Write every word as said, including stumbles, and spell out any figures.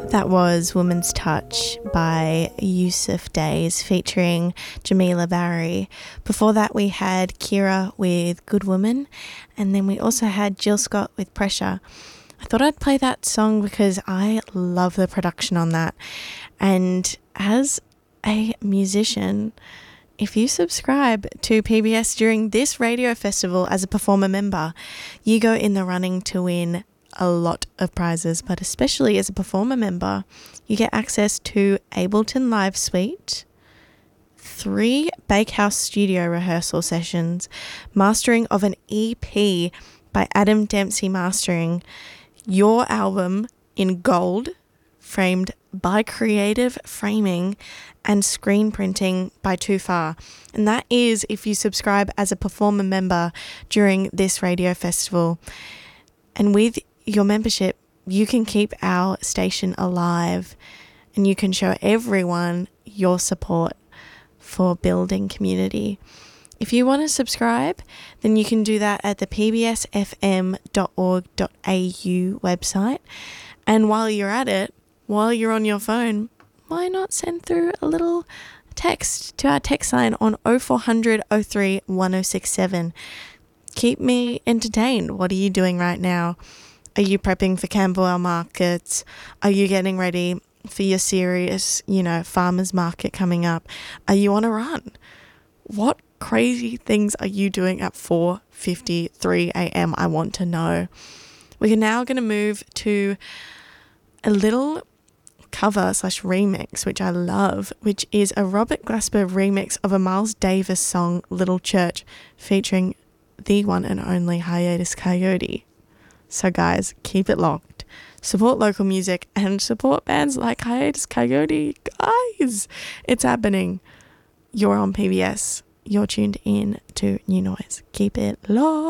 That was Woman's Touch by Yusuf Days featuring Jamila Barry. Before that we had Kira with Good Woman, and then we also had Jill Scott with Pressure. I thought I'd play that song because I love the production on that. And as a musician, if you subscribe to P B S during this radio festival as a performer member, you go in the running to win a lot of prizes, but especially as a performer member, you get access to Ableton Live Suite, three Bakehouse studio rehearsal sessions, mastering of an E P by Adam Dempsey Mastering, your album in gold, framed by Creative Framing, and screen printing by Too Far. And that is if you subscribe as a performer member during this radio festival. And with your membership, you can keep our station alive, and you can show everyone your support for building community. If you want to subscribe, then you can do that at the p b s f m dot org dot a u website. And while you're at it, while you're on your phone, why not send through a little text to our text line on oh four hundred oh three one oh six seven. Keep me entertained. What are you doing right now? Are you prepping for Camberwell markets? Are you getting ready for your serious, you know, farmers market coming up? Are you on a run? What crazy things are you doing at four fifty-three a.m.? I want to know. We're now going to move to a little cover slash remix, which I love, which is a Robert Glasper remix of a Miles Davis song, Little Church, featuring the one and only Hiatus Kaiyote. So guys, keep it locked. Support local music and support bands like Hiatus Kaiyote. Guys, it's happening. You're on P B S. You're tuned in to New Noise. Keep it locked.